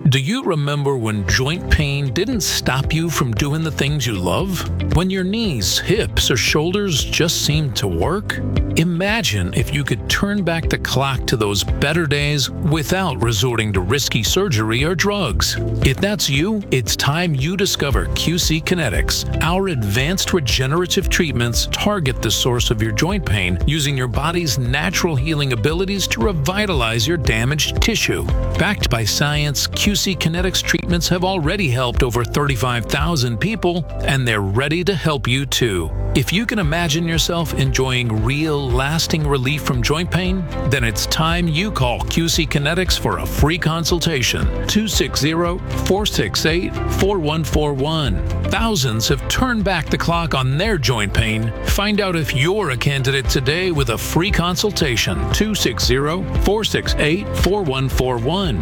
Do you remember when joint pain didn't stop you from doing the things you love? When your knees, hips, or shoulders just seemed to work? Imagine if you could turn back the clock to those better days without resorting to risky surgery or drugs. If that's you, it's time you discover QC Kinetics. Our advanced regenerative treatments target the source of your joint pain using your body's natural healing abilities to revitalize your damaged tissue. Backed by science, QC Kinetics treatments have already helped over 35,000 people, and they're ready to help you too. If you can imagine yourself enjoying real, lasting relief from joint pain, then it's time you call QC Kinetics for a free consultation. 260-468-4141. Thousands have turned back the clock on their joint pain. Find out if you're a candidate today with a free consultation. 260-468-4141.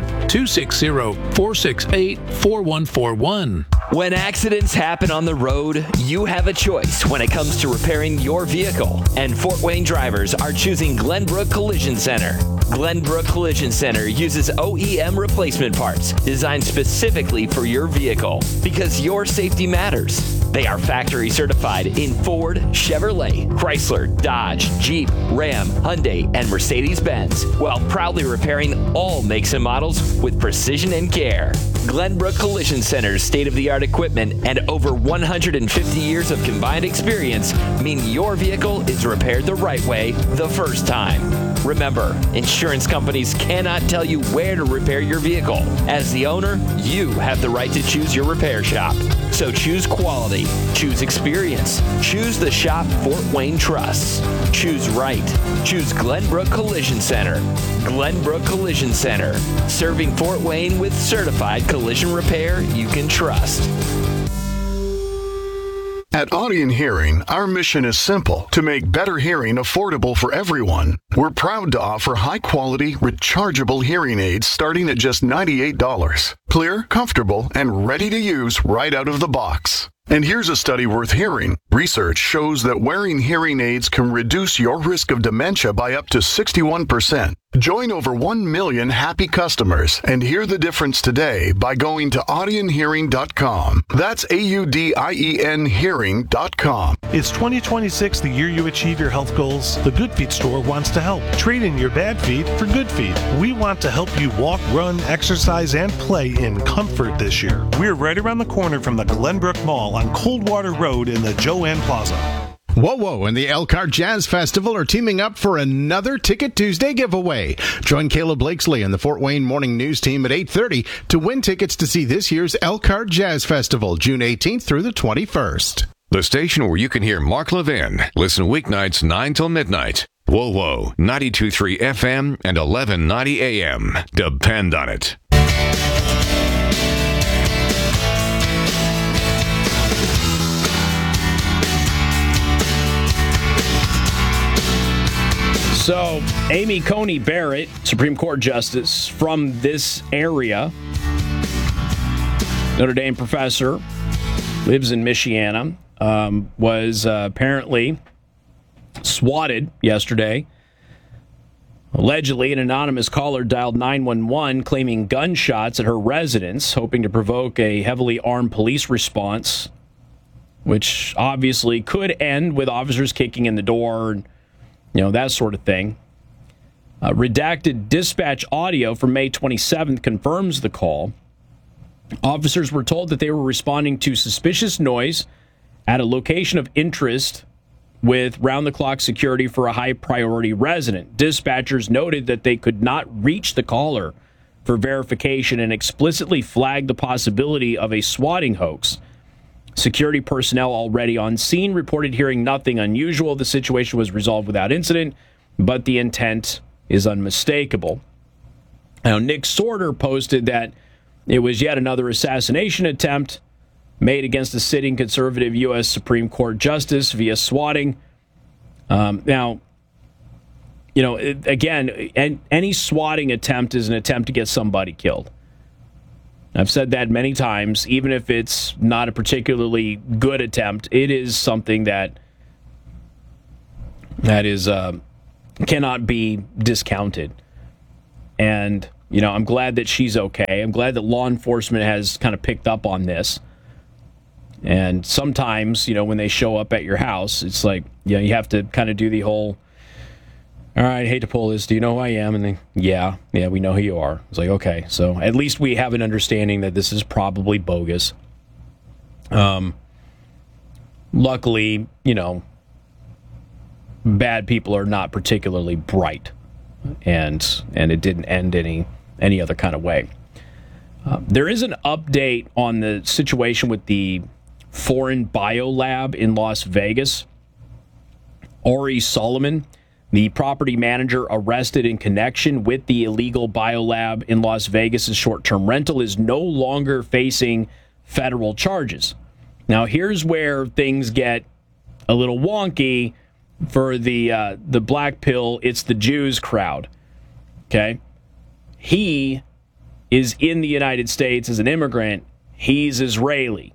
260-468-4141. When accidents happen on the road, you have a choice when it comes to repairing your vehicle. And Fort Wayne drivers are choosing Glenbrook Collision Center. Glenbrook Collision Center uses OEM replacement parts designed specifically for your vehicle because your safety matters. They are factory certified in Ford, Chevrolet, Chrysler, Dodge, Jeep, Ram, Hyundai, and Mercedes-Benz, while proudly repairing all makes and models with precision and care. Glenbrook Collision Center's state-of-the-art equipment and over 150 years of combined experience mean your vehicle is repaired the right way the first time. Remember, insurance companies cannot tell you where to repair your vehicle. As the owner, you have the right to choose your repair shop. So choose quality, choose experience, choose the shop Fort Wayne trusts. Choose right. Choose Glenbrook Collision Center. Glenbrook Collision Center, serving Fort Wayne with certified collision repair you can trust. At Audion Hearing, our mission is simple: to make better hearing affordable for everyone. We're proud to offer high-quality, rechargeable hearing aids starting at just $98. Clear, comfortable, and ready to use right out of the box. And here's a study worth hearing. Research shows that wearing hearing aids can reduce your risk of dementia by up to 61%. Join over 1 million happy customers and hear the difference today by going to audionhearing.com. That's AUDIEN hearing.com. It's 2026, the year you achieve your health goals. The Good Feet store wants to help. Trade in your bad feet for good feet. We want to help you walk, run, exercise, and play in comfort this year. We're right around the corner from the Glenbrook Mall on Coldwater Road in the Joanne Plaza. Whoa and the Elkhart Jazz Festival are teaming up for another Ticket Tuesday giveaway. Join Caleb Blakesley and the Fort Wayne Morning News team at 8:30 to win tickets to see this year's Elkhart Jazz Festival, June 18th through the 21st. The station where you can hear Mark Levin. Listen weeknights 9 till midnight. Whoa, 92.3 FM and 1190 AM. Depend on it. So, Amy Coney Barrett, Supreme Court Justice from this area, Notre Dame professor, lives in Michiana, was apparently swatted yesterday. Allegedly, an anonymous caller dialed 911 claiming gunshots at her residence, hoping to provoke a heavily armed police response, which obviously could end with officers kicking in the door and that sort of thing. Redacted dispatch audio from May 27th confirms the call. Officers were told that they were responding to suspicious noise at a location of interest with round-the-clock security for a high-priority resident. Dispatchers noted that they could not reach the caller for verification and explicitly flagged the possibility of a swatting hoax. Security personnel already on scene reported hearing nothing unusual. The situation was resolved without incident, but the intent is unmistakable. Now, Nick Sorter posted that it was yet another assassination attempt made against a sitting conservative U.S. Supreme Court justice via swatting. Again, any swatting attempt is an attempt to get somebody killed. I've said that many times. Even if it's not a particularly good attempt, it is something that is cannot be discounted. And I'm glad that she's okay. I'm glad that law enforcement has kind of picked up on this. And sometimes, when they show up at your house, it's like, you have to kind of do the whole, all right, I hate to pull this. Do you know who I am? And then, yeah, we know who you are. It's like, okay, so at least we have an understanding that this is probably bogus. Luckily, bad people are not particularly bright, and it didn't end any other kind of way. There is an update on the situation with the foreign biolab in Las Vegas. Ori Solomon, the property manager arrested in connection with the illegal biolab in Las Vegas' short-term rental, is no longer facing federal charges. Now, here's where things get a little wonky for the black pill, it's the Jews crowd. Okay? He is in the United States as an immigrant. He's Israeli.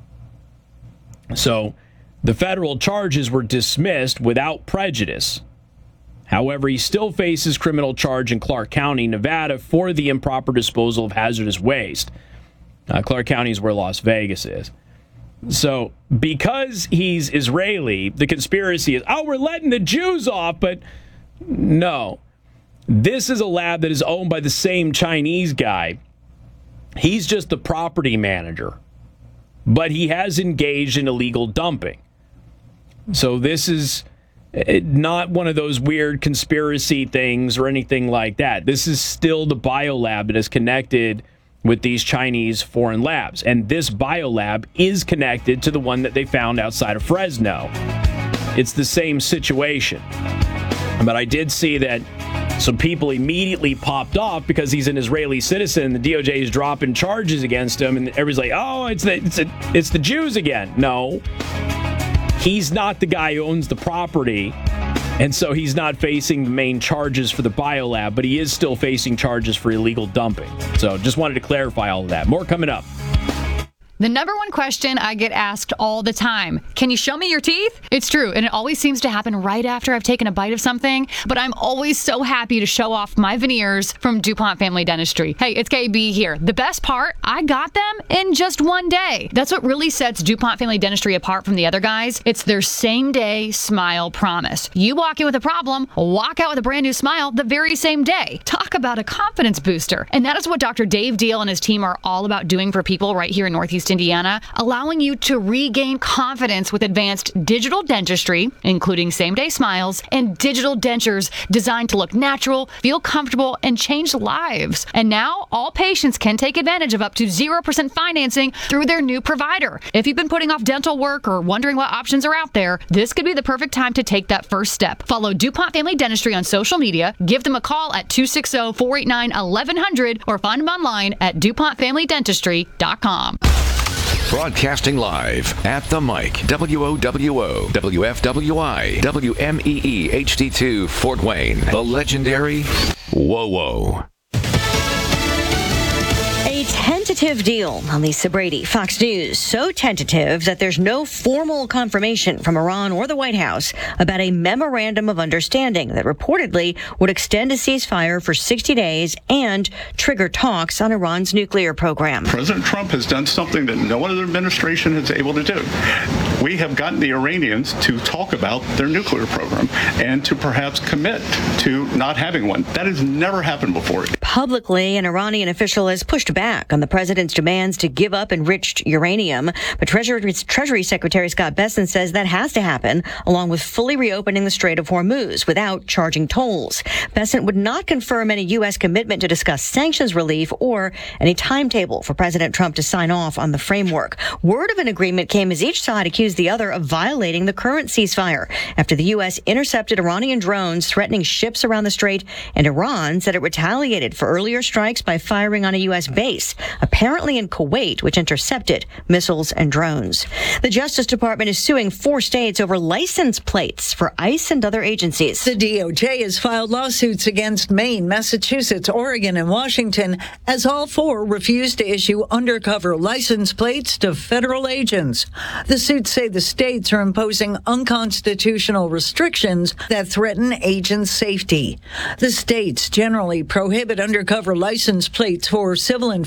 So the federal charges were dismissed without prejudice. However, he still faces criminal charge in Clark County, Nevada, for the improper disposal of hazardous waste. Clark County is where Las Vegas is. So because he's Israeli, the conspiracy is, we're letting the Jews off, but no. This is a lab that is owned by the same Chinese guy. He's just the property manager, but he has engaged in illegal dumping. So this is not one of those weird conspiracy things or anything like that. This is still the biolab that is connected with these Chinese foreign labs. And this biolab is connected to the one that they found outside of Fresno. It's the same situation. But I did see that some people immediately popped off because he's an Israeli citizen. The DOJ is dropping charges against him, and everybody's like, it's the Jews again. No. He's not the guy who owns the property, and so he's not facing the main charges for the biolab, but he is still facing charges for illegal dumping. So just wanted to clarify all of that. More coming up. The number one question I get asked all the time, can you show me your teeth? It's true, and it always seems to happen right after I've taken a bite of something, but I'm always so happy to show off my veneers from DuPont Family Dentistry. Hey, it's KB here. The best part, I got them in just one day. That's what really sets DuPont Family Dentistry apart from the other guys. It's their same-day smile promise. You walk in with a problem, walk out with a brand new smile the very same day. Talk about a confidence booster. And that is what Dr. Dave Deal and his team are all about doing for people right here in Northeast Indiana, allowing you to regain confidence with advanced digital dentistry, including same-day smiles, and digital dentures designed to look natural, feel comfortable, and change lives. And now, all patients can take advantage of up to 0% financing through their new provider. If you've been putting off dental work or wondering what options are out there, this could be the perfect time to take that first step. Follow DuPont Family Dentistry on social media, give them a call at 260-489-1100, or find them online at DuPontFamilyDentistry.com. Broadcasting live at the mic, WOWO, WFWI, WMEE HD2 Fort Wayne, the legendary WOWO. A tentative deal on Lisa Brady, Fox News. So tentative that there's no formal confirmation from Iran or the White House about a memorandum of understanding that reportedly would extend a ceasefire for 60 days and trigger talks on Iran's nuclear program. President Trump has done something that no other administration is able to do. We have gotten the Iranians to talk about their nuclear program and to perhaps commit to not having one. That has never happened before. Publicly, an Iranian official has pushed back on the president's demands to give up enriched uranium, but Treasury Secretary Scott Bessent says that has to happen, along with fully reopening the Strait of Hormuz without charging tolls. Bessent would not confirm any U.S. commitment to discuss sanctions relief or any timetable for President Trump to sign off on the framework. Word of an agreement came as each side accused the other of violating the current ceasefire after the U.S. intercepted Iranian drones threatening ships around the strait, and Iran said it retaliated for earlier strikes by firing on a U.S. base, apparently in Kuwait, which intercepted missiles and drones. The Justice Department is suing 4 states over license plates for ICE and other agencies. The DOJ has filed lawsuits against Maine, Massachusetts, Oregon, and Washington, as all 4 refused to issue undercover license plates to federal agents. The suits say the states are imposing unconstitutional restrictions that threaten agent safety. The states generally prohibit undercover license plates for civil